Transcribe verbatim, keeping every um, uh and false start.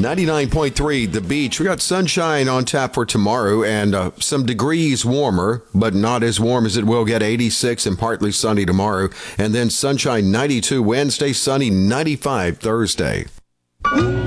ninety-nine point three The Beach. We got sunshine on tap for tomorrow and uh, some degrees warmer, but not as warm as it will get. eighty-six and partly sunny tomorrow. And then sunshine ninety-two Wednesday, sunny ninety-five Thursday.